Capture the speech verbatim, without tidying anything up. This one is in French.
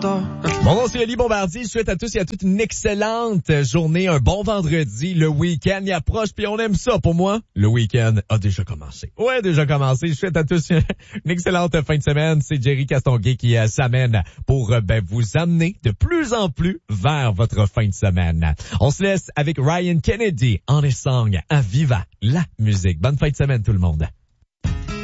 tard. Mon nom c'est Ali Bombardier, je souhaite à tous et à toutes une excellente journée, un bon vendredi, le week-end y approche, puis on aime ça. Pour moi, le week-end a déjà commencé. Ouais, déjà commencé. Je souhaite à tous une excellente fin de semaine. C'est Jerry Castonguay qui euh, s'amène pour euh, ben, vous amener de plus en plus vers votre fin de semaine. On se laisse avec Ryan Kennedy, On a Song, à Viva la musique. Bonne fin de semaine tout le monde.